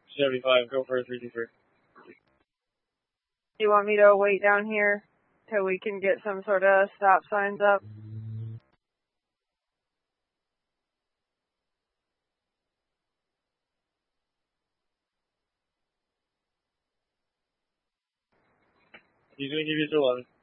75, go for a 323. Do you want me to wait down here till we can get some sort of stop signs up? He's going to give you to 11.